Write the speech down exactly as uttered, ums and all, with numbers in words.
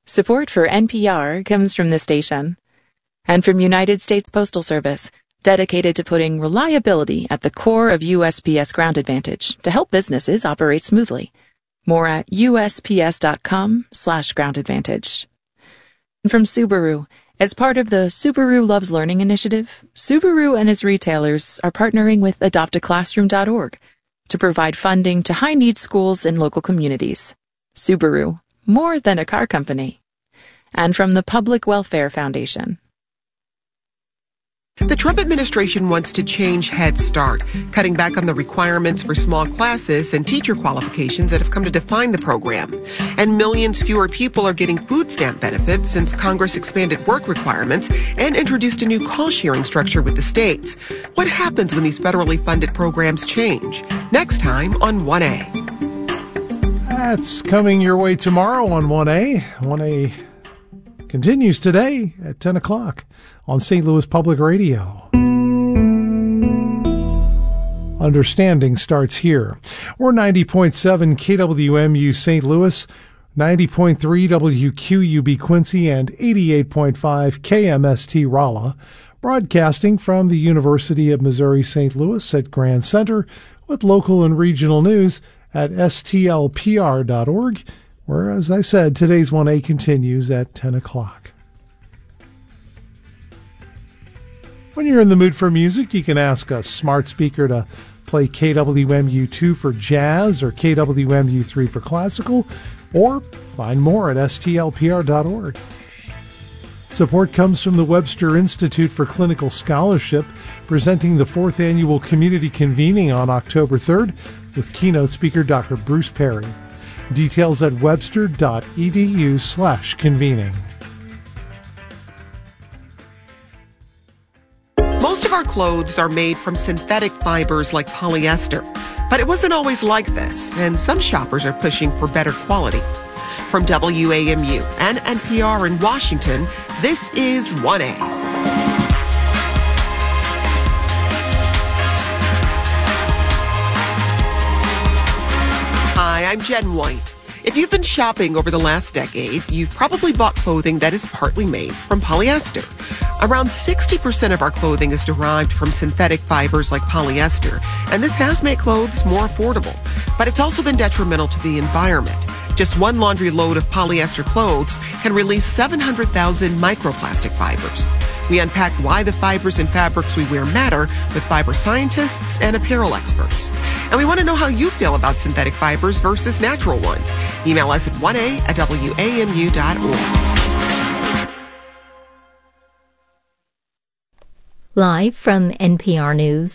Support for N P R comes from this station and from United States Postal Service, dedicated to putting reliability at the core of U S P S Ground Advantage to help businesses operate smoothly. More at U S P S dot com slash ground advantage. And from Subaru, as part of the Subaru Loves Learning initiative, Subaru and its retailers are partnering with adopt a classroom dot org to provide funding to high-need schools in local communities. Subaru, more than a car company. And from the Public Welfare Foundation. The Trump administration wants to change Head Start, cutting back on the requirements for small classes and teacher qualifications that have come to define the program. And millions fewer people are getting food stamp benefits since Congress expanded work requirements and introduced a new call-sharing structure with the states. What happens when these federally funded programs change? Next time on one A. That's coming your way tomorrow on one A. one A continues today at ten o'clock on Saint Louis Public Radio. Understanding starts here. We're ninety point seven K W M U Saint Louis, ninety point three W Q U B Quincy, and eighty-eight point five K M S T Rolla, broadcasting from the University of Missouri Saint Louis at Grand Center with local and regional news at S T L P R dot org, where, as I said, today's one A continues at ten o'clock. When you're in the mood for music, you can ask a smart speaker to play K W M U two for jazz or K W M U three for classical, or find more at S T L P R dot org. Support comes from the Webster Institute for Clinical Scholarship, presenting the fourth annual community convening on October third with keynote speaker Doctor Bruce Perry. Details at webster dot e d u slash convening. Most of our clothes are made from synthetic fibers like polyester, but it wasn't always like this, and some shoppers are pushing for better quality. From W A M U and N P R in Washington, this is one A. Hi, I'm Jen White. If you've been shopping over the last decade, you've probably bought clothing that is partly made from polyester. Around sixty percent of our clothing is derived from synthetic fibers like polyester, and this has made clothes more affordable. But it's also been detrimental to the environment. Just one laundry load of polyester clothes can release seven hundred thousand microplastic fibers. We unpack why the fibers and fabrics we wear matter with fiber scientists and apparel experts. And we want to know how you feel about synthetic fibers versus natural ones. Email us at one A at W A M U dot org. Live from N P R News.